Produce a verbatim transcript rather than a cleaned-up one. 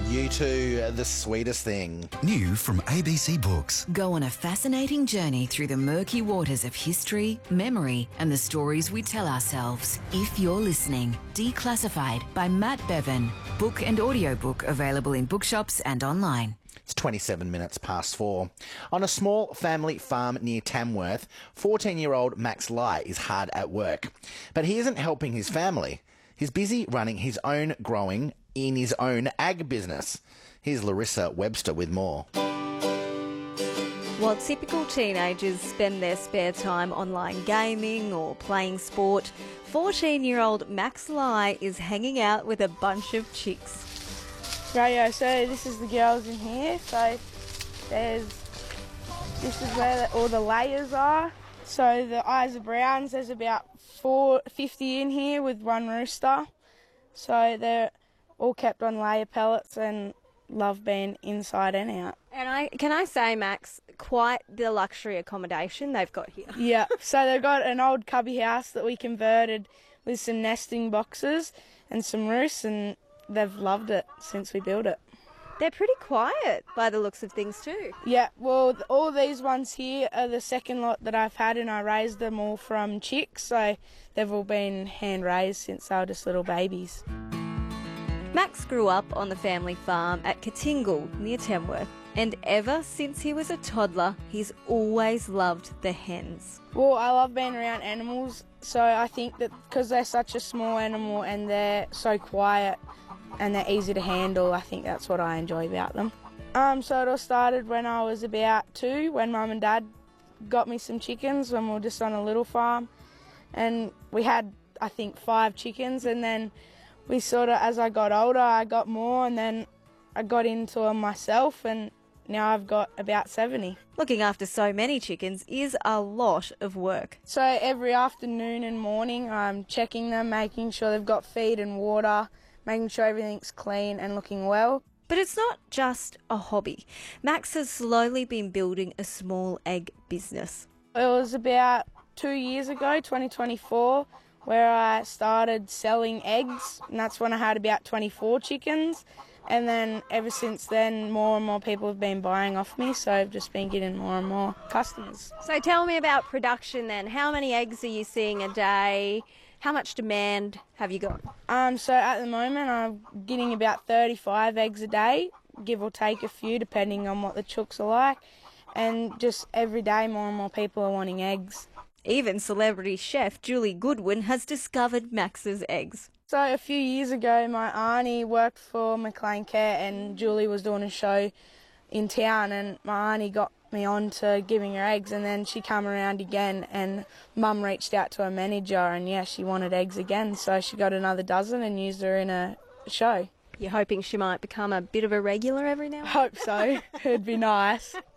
You two, the sweetest thing. New from A B C Books. Go on a fascinating journey through the murky waters of history, memory, and the stories we tell ourselves. If you're listening, Declassified by Matt Bevan. Book and audiobook available in bookshops and online. It's twenty-seven minutes past four. On a small family farm near Tamworth, fourteen-year-old Max Lai is hard at work. But he isn't helping his family. He's busy running his own growing in his own ag business. Here's Larissa Webster with more. While typical teenagers spend their spare time online gaming or playing sport, fourteen-year-old Max Lai is hanging out with a bunch of chicks. Rightio, so this is the girls in here. So there's, this is where all the layers are. So the eyes are browns. There's about four fifty in here with one rooster. So they're all kept on layer pellets and love being inside and out. And I can I say, Max, quite the luxury accommodation they've got here. Yeah, so they've got an old cubby house that we converted with some nesting boxes and some roosts, and they've loved it since we built it. They're pretty quiet by the looks of things too. Yeah, well, all these ones here are the second lot that I've had, and I raised them all from chicks, so they've all been hand-raised since they were just little babies. Max grew up on the family farm at Katingal near Tamworth, and ever since he was a toddler, he's always loved the hens. Well, I love being around animals, so I think that because they're such a small animal and they're so quiet and they're easy to handle, I think that's what I enjoy about them. Um, so it all started when I was about two, when Mum and Dad got me some chickens when we were just on a little farm. And we had, I think, five chickens, and then we sort of, as I got older, I got more, and then I got into them myself, and now I've got about seventy. Looking after so many chickens is a lot of work. So every afternoon and morning I'm checking them, making sure they've got feed and water, making sure everything's clean and looking well. But it's not just a hobby. Max has slowly been building a small egg business. It was about two years ago, twenty twenty-four, where I started selling eggs, and that's when I had about twenty-four chickens. And then ever since then, more and more people have been buying off me, so I've just been getting more and more customers. So tell me about production then. How many eggs are you seeing a day? How much demand have you got? Um, so at the moment, I'm getting about thirty-five eggs a day, give or take a few, depending on what the chooks are like. And just every day, more and more people are wanting eggs. Even celebrity chef Julie Goodwin has discovered Max's eggs. So a few years ago, my auntie worked for McLean Care, and Julie was doing a show in town, and my auntie got me on to giving her eggs, and then she came around again, and Mum reached out to her manager, and yeah, she wanted eggs again, so she got another dozen and used her in a show. You're hoping she might become a bit of a regular every now and then? Hope so. It'd be nice.